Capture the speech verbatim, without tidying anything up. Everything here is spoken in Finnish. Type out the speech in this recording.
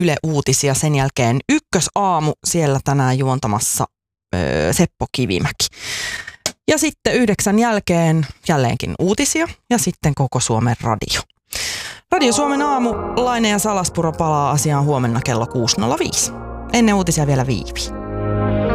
Yle Uutisia. Sen jälkeen Ykkösaamu, siellä tänään juontamassa öö, Seppo Kivimäki. Ja sitten yhdeksän jälkeen jälleenkin uutisia ja sitten Koko Suomen radio. Radio Suomen aamu, Laine ja Salaspuro palaa asiaan huomenna kello kuusi nolla viisi. Ennen uutisia vielä Viivi.